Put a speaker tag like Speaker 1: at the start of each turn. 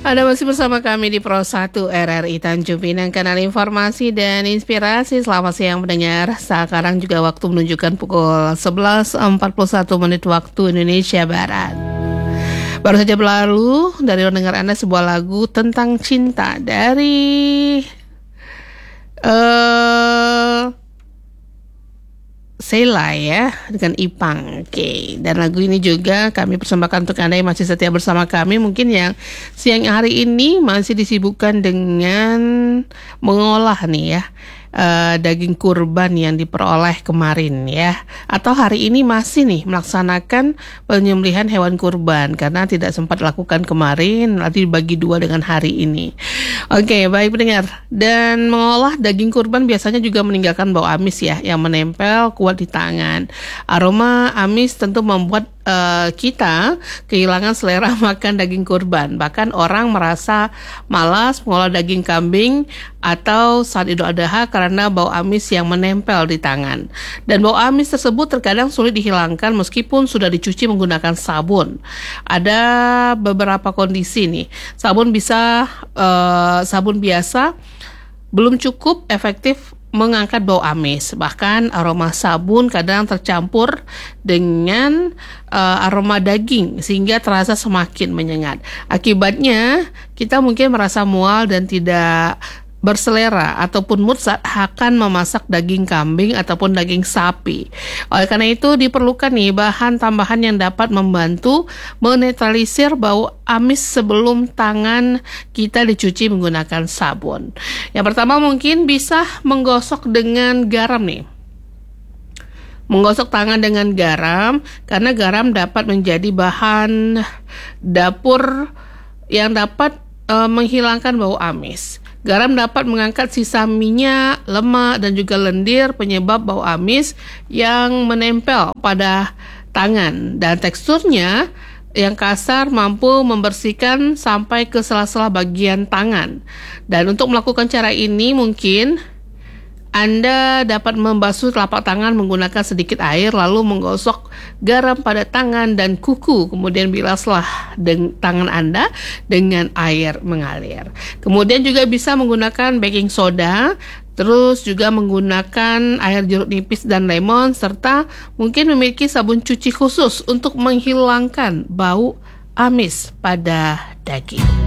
Speaker 1: Anda masih bersama kami di Pro 1 RRI Tanjung Pinang, kanal informasi dan inspirasi. Selamat siang mendengar. Sekarang juga waktu menunjukkan pukul 11.41 waktu Indonesia Barat. Baru saja berlalu dari mendengar Anda sebuah lagu tentang cinta dari Sheila ya, dengan Ipang. Oke. Dan lagu ini juga kami persembahkan untuk Anda yang masih setia bersama kami, mungkin yang siang hari ini masih disibukkan dengan mengolah nih ya daging kurban yang diperoleh kemarin ya, atau hari ini masih nih melaksanakan penyembelihan hewan kurban karena tidak sempat dilakukan kemarin, nanti dibagi dua dengan hari ini. Oke, baik pendengar. Dan mengolah daging kurban biasanya juga meninggalkan bau amis ya, yang menempel kuat di tangan. Aroma amis tentu membuat kita kehilangan selera makan daging kurban. Bahkan orang merasa malas mengolah daging kambing atau saat Idul Adha karena bau amis yang menempel di tangan. Dan bau amis tersebut terkadang sulit dihilangkan meskipun sudah dicuci menggunakan sabun. Ada beberapa kondisi nih. Sabun biasa belum cukup efektif mengangkat bau amis. Bahkan aroma sabun kadang tercampur dengan aroma daging sehingga terasa semakin menyengat. Akibatnya kita mungkin merasa mual dan tidak berselera ataupun mood saat akan memasak daging kambing ataupun daging sapi. Oleh karena itu diperlukan nih bahan tambahan yang dapat membantu menetralisir bau amis sebelum tangan kita dicuci menggunakan sabun. Yang pertama mungkin bisa menggosok dengan garam nih. Menggosok tangan dengan garam karena garam dapat menjadi bahan dapur yang dapat menghilangkan bau amis. Garam dapat mengangkat sisa minyak, lemak, dan juga lendir penyebab bau amis yang menempel pada tangan. Dan teksturnya yang kasar mampu membersihkan sampai ke sela-sela bagian tangan. Dan untuk melakukan cara ini mungkin Anda dapat membasuh telapak tangan menggunakan sedikit air lalu menggosok garam pada tangan dan kuku. Kemudian bilaslah tangan Anda dengan air mengalir. Kemudian juga bisa menggunakan baking soda, terus juga menggunakan air jeruk nipis dan lemon, serta mungkin memiliki sabun cuci khusus untuk menghilangkan bau amis pada daging.